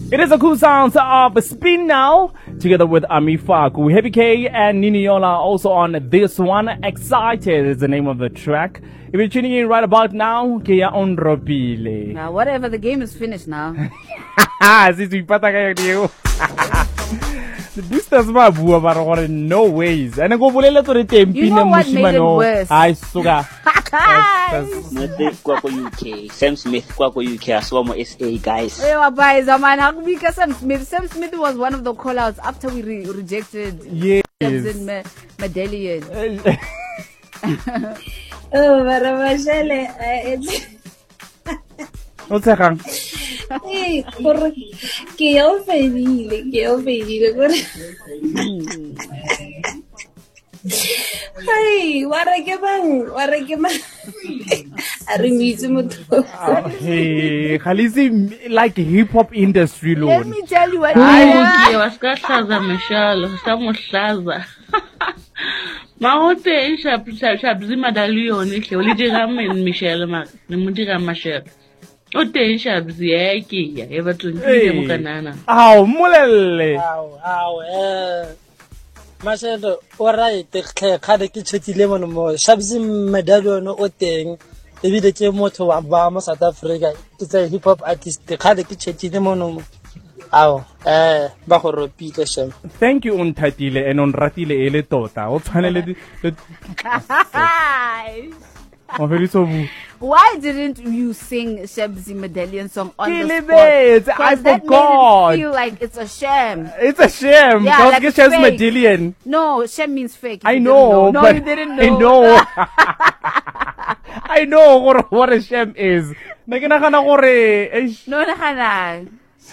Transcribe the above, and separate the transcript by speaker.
Speaker 1: It is a cool sound of Spin Now, together with Ami Faku. Happy K and Niniola also on this one. Excited is the name of the track. If you're tuning in right about now, Kaya on Ropile.
Speaker 2: Now, whatever, the game is finished now.
Speaker 1: Since we put you. The boosters ma bua ba re no ways. And go bolela to re tempi
Speaker 2: You know what made it worse?
Speaker 1: Ai suka.
Speaker 3: Smith kwako UK, Sam Smith kwako UK, aswamo SA guys.
Speaker 2: Hey, guys, man, how come because Sam Smith? Sam Smith was one of the call-outs after we rejected Medallion.
Speaker 4: Oh, Maramashele,
Speaker 1: What's that?
Speaker 4: hey, que eu fedile. Hey, warekema. Arimiti muto.
Speaker 1: Hey, Khalisi like hip hop industry
Speaker 2: Let
Speaker 1: Lord.
Speaker 2: me tell you what.
Speaker 5: Hayi wasikahlaza mshalo samuhlaza. Maote shabzima dalioni hle ulidira Michelle ma nimudira Michelle. Ote shabzi yake ya ebathunile mukanana.
Speaker 1: Aw molelle.
Speaker 6: Mashelo o right tle khade ke tshotile mono mo shabzi medallion o teng e bile ke motho wa ba mo South Africa it's a hip hop artist khade ke tshotile mono aw ba go ropile shem.
Speaker 1: Thank you on Tatile and on Ratile ele tota. O tshwanele
Speaker 2: Why didn't you sing Shabzi Medallion song on the spot?
Speaker 1: I
Speaker 2: Because that
Speaker 1: forgot.
Speaker 2: made it feel like it's a sham.
Speaker 1: It's a shame.
Speaker 2: Yeah,
Speaker 1: Don't
Speaker 2: like
Speaker 1: get Shabzi
Speaker 2: fake.
Speaker 1: Medallion.
Speaker 2: No, sham means fake.
Speaker 1: I
Speaker 2: You
Speaker 1: know,
Speaker 2: didn't know. No,
Speaker 1: but
Speaker 2: you didn't know.
Speaker 1: I know. I know what a shame is. Nakinakana gore.
Speaker 2: No, no.